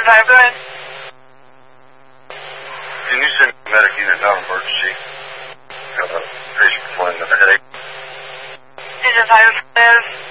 Division 5, go ahead. Can you send a medic unit now, emergency? Got a patient complaining of a headache. Division 5 is